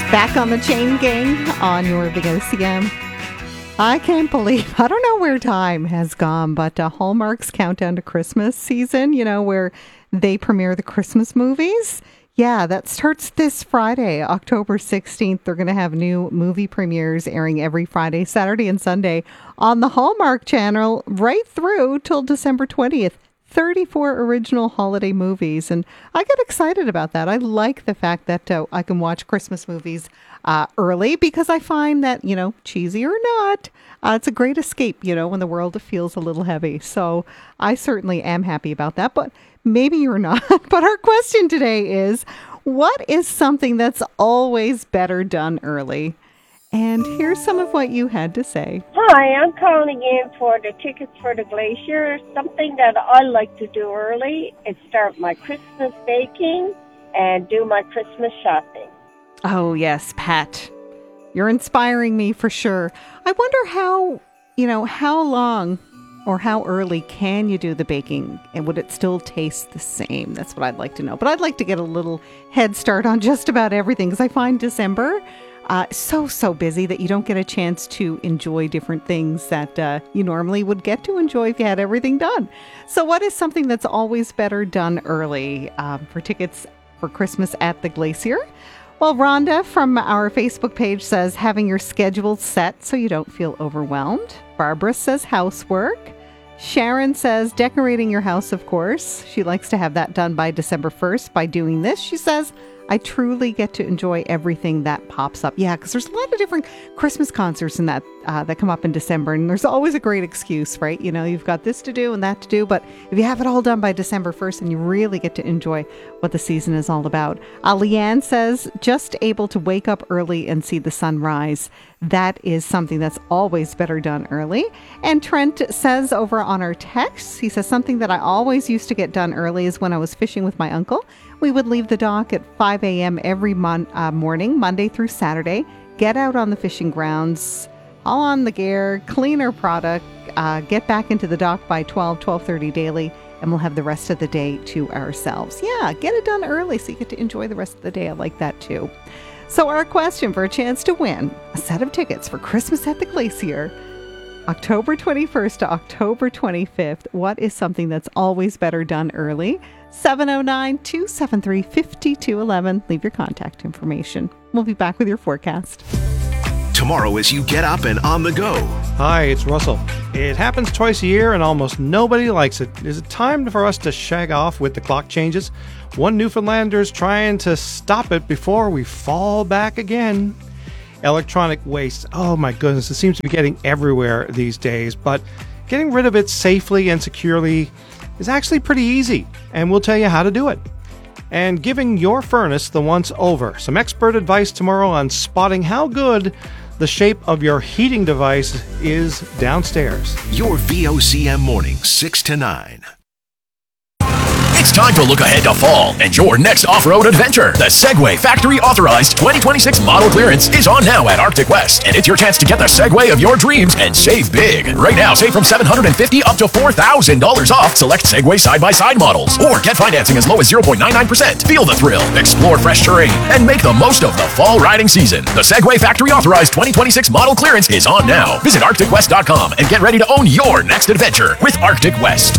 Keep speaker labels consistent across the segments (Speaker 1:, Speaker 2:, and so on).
Speaker 1: Back on the chain, gang, on your Big OCM. I can't believe, I don't know where time has gone, but Hallmark's Countdown to Christmas season, where they premiere the Christmas movies. Yeah, that starts this Friday, October 16th. They're going to have new movie premieres airing every Friday, Saturday, and Sunday on the Hallmark Channel right through till December 20th. 34 original holiday movies, and I get excited about that. I like the fact that I can watch Christmas movies early because I find that, cheesy or not, it's a great escape, when the world feels a little heavy. So I certainly am happy about that, but maybe you're not. But our question today is, what is something that's always better done early? And here's some of what you had to say.
Speaker 2: Hi, I'm calling in for the tickets for the Glacier. Something that I like to do early is start my Christmas baking and do my Christmas shopping.
Speaker 1: Oh, yes, Pat. You're inspiring me for sure. I wonder how long or how early can you do the baking, and would it still taste the same? That's what I'd like to know. But I'd like to get a little head start on just about everything, because I find December so busy that you don't get a chance to enjoy different things that you normally would get to enjoy if you had everything done. So what is something that's always better done early for tickets for Christmas at the Glacier? Well, Rhonda from our Facebook page says having your schedule set so you don't feel overwhelmed. Barbara says housework. Sharon says decorating your house, of course. She likes to have that done by December 1st. By doing this, she says, I truly get to enjoy everything that pops up. Yeah, because there's a lot of different Christmas concerts in that come up in December, and there's always a great excuse, right? You've got this to do and that to do, but if you have it all done by December 1st, then you really get to enjoy what the season is all about. Leanne says, just able to wake up early and see the sunrise. That is something that's always better done early. And Trent says over on our text, he says, something that I always used to get done early is when I was fishing with my uncle. We would leave the dock at 5 a.m. every morning, Monday through Saturday, get out on the fishing grounds, haul on the gear, clean our product, get back into the dock by 12:30 daily, and we'll have the rest of the day to ourselves. Yeah, get it done early so you get to enjoy the rest of the day. I like that too. So our question for a chance to win a set of tickets for Christmas at the Glacier, October 21st to October 25th. What is something that's always better done early? 709-273-5211. Leave your contact information. We'll be back with your forecast.
Speaker 3: Tomorrow as you get up and on the go.
Speaker 4: Hi, it's Russell. It happens twice a year and almost nobody likes it. Is it time for us to shag off with the clock changes? One Newfoundlander's trying to stop it before we fall back again. Electronic waste. Oh my goodness, it seems to be getting everywhere these days, but getting rid of it safely and securely is actually pretty easy, and we'll tell you how to do it. And giving your furnace the once over. Some expert advice tomorrow on spotting how good the shape of your heating device is downstairs.
Speaker 3: Your VOCM morning, 6 to 9.
Speaker 5: It's time to look ahead to fall and your next off-road adventure. The Segway Factory Authorized 2026 model clearance is on now at Arctic West, and it's your chance to get the Segway of your dreams and save big. Right now, save from $750 up to $4,000 off select Segway side-by-side models, or get financing as low as 0.99%. Feel the thrill, explore fresh terrain, and make the most of the fall riding season. The Segway Factory Authorized 2026 model clearance is on now. Visit ArcticWest.com and get ready to own your next adventure with Arctic West.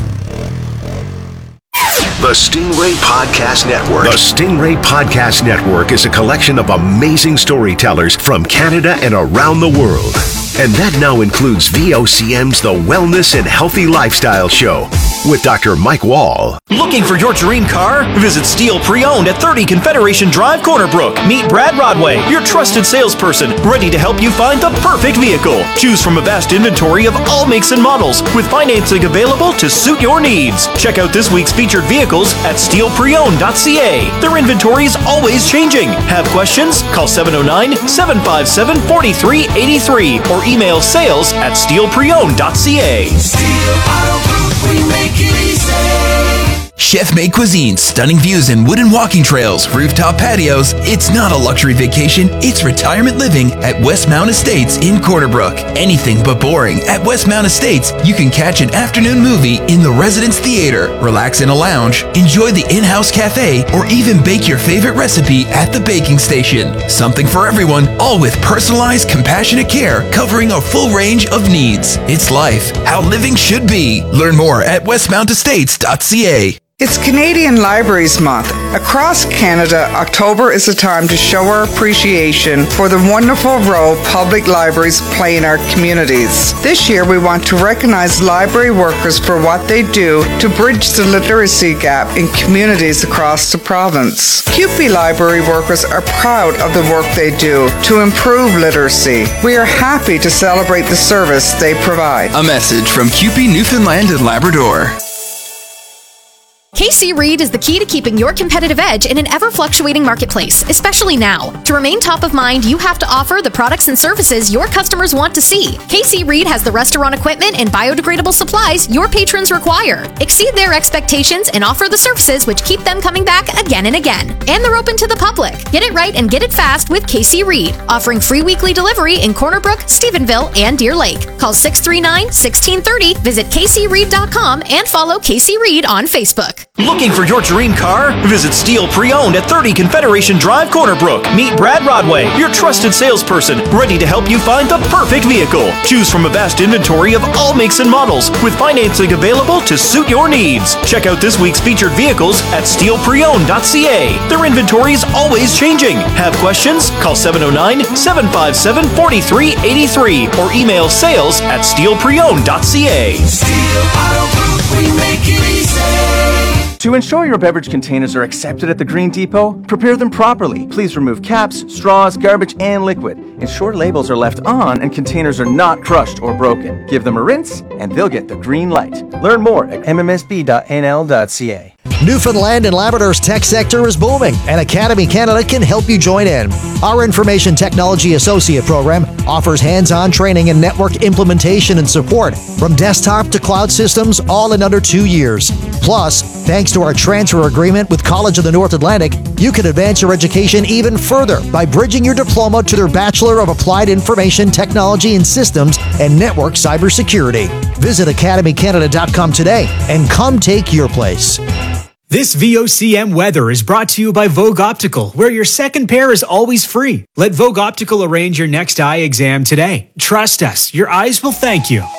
Speaker 3: The Stingray Podcast Network. The Stingray Podcast Network is a collection of amazing storytellers from Canada and around the world. And that now includes VOCM's The Wellness and Healthy Lifestyle Show with Dr. Mike Wall.
Speaker 6: Looking for your dream car? Visit Steel Pre-Owned at 30 Confederation Drive, Corner Brook. Meet Brad Rodway, your trusted salesperson, ready to help you find the perfect vehicle. Choose from a vast inventory of all makes and models, with financing available to suit your needs. Check out this week's featured vehicles at steelpreowned.ca. Their inventory is always changing. Have questions? Call 709-757-4383 or email sales@steelpreowned.ca.
Speaker 7: Steel Auto Group, we make it easy.
Speaker 5: Chef-made cuisine, stunning views and wooden walking trails, rooftop patios. It's not a luxury vacation, it's retirement living at Westmount Estates in Corner Brook. Anything but boring. At Westmount Estates, you can catch an afternoon movie in the Residence Theater, relax in a lounge, enjoy the in-house cafe, or even bake your favorite recipe at the baking station. Something for everyone, all with personalized, compassionate care covering a full range of needs. It's life, how living should be. Learn more at westmountestates.ca.
Speaker 7: It's Canadian Libraries Month. Across Canada, October is a time to show our appreciation for the wonderful role public libraries play in our communities. This year, we want to recognize library workers for what they do to bridge the literacy gap in communities across the province. CUPE library workers are proud of the work they do to improve literacy. We are happy to celebrate the service they provide.
Speaker 5: A message from CUPE Newfoundland and Labrador.
Speaker 8: KC Reed is the key to keeping your competitive edge in an ever-fluctuating marketplace, especially now. To remain top of mind, you have to offer the products and services your customers want to see. KC Reed has the restaurant equipment and biodegradable supplies your patrons require. Exceed their expectations and offer the services which keep them coming back again and again. And they're open to the public. Get it right and get it fast with KC Reed, offering free weekly delivery in Corner Brook, Stephenville, and Deer Lake. Call 639-1630, visit kcreed.com, and follow KC Reed on Facebook.
Speaker 6: Looking for your dream car? Visit Steel Pre-Owned at 30 Confederation Drive, Corner Brook. Meet Brad Rodway, your trusted salesperson, ready to help you find the perfect vehicle. Choose from a vast inventory of all makes and models, with financing available to suit your needs. Check out this week's featured vehicles at steelpreowned.ca. Their inventory is always changing. Have questions? Call 709-757-4383 or email sales@steelpreowned.ca.
Speaker 9: Steel Auto Group, we make it easy.
Speaker 10: To ensure your beverage containers are accepted at the Green Depot, prepare them properly. Please remove caps, straws, garbage, and liquid. Ensure labels are left on and containers are not crushed or broken. Give them a rinse, and they'll get the green light. Learn more at mmsb.nl.ca.
Speaker 11: Newfoundland and Labrador's tech sector is booming, and Academy Canada can help you join in. Our Information Technology Associate program offers hands-on training in network implementation and support, from desktop to cloud systems, all in under 2 years. Plus, thanks to our transfer agreement with College of the North Atlantic, you can advance your education even further by bridging your diploma to their Bachelor of Applied Information Technology and Systems and Network Cybersecurity. Visit academycanada.com today and come take your place.
Speaker 12: This VOCM weather is brought to you by Vogue Optical, where your second pair is always free. Let Vogue Optical arrange your next eye exam today. Trust us, your eyes will thank you.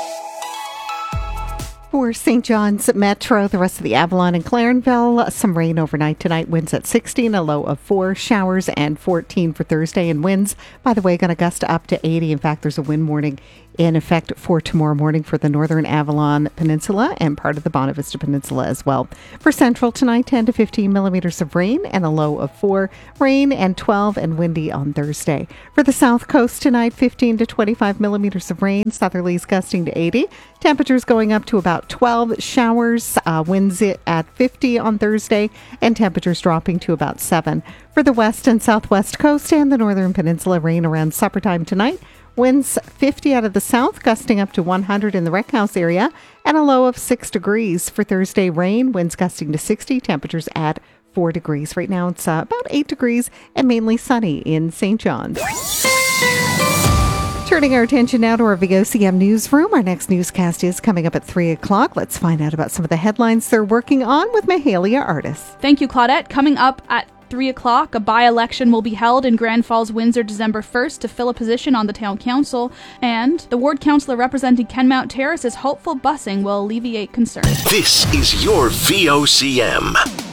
Speaker 1: For St. John's Metro, the rest of the Avalon and Clarenville, some rain overnight tonight. Winds at 16, a low of 4. Showers and 14 for Thursday. And winds, by the way, going to gust up to 80. In fact, there's a wind warning in effect for tomorrow morning for the northern Avalon Peninsula and part of the Bonavista Peninsula as well. For Central tonight, 10 to 15 millimeters of rain and a low of 4. Rain and 12 and windy on Thursday. For the South Coast tonight, 15 to 25 millimeters of rain. Southerlies gusting to 80. Temperatures going up to about 12. Showers, winds at 50 on Thursday, and temperatures dropping to about 7. For the west and southwest coast and the northern peninsula, rain around supper time tonight. Winds 50 out of the south, gusting up to 100 in the Rec House area, and a low of 6 degrees. For Thursday, rain, winds gusting to 60, temperatures at 4 degrees. Right now, it's about 8 degrees and mainly sunny in St. John's. Turning our attention now to our VOCM newsroom. Our next newscast is coming up at 3 o'clock. Let's find out about some of the headlines they're working on with Mahalia Artis.
Speaker 13: Thank you, Claudette. Coming up at 3 o'clock, a by-election will be held in Grand Falls, Windsor, December 1st to fill a position on the town council, and the ward councillor representing Kenmount Terrace is hopeful busing will alleviate concerns.
Speaker 3: This is your VOCM.